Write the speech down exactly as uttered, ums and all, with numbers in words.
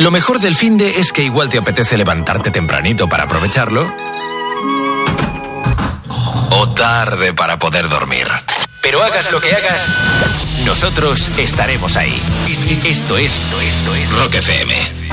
Lo mejor del finde es que igual te apetece levantarte tempranito para aprovecharlo, o tarde para poder dormir. Pero hagas lo que hagas, nosotros estaremos ahí. Esto es, esto es, esto es Rock F M.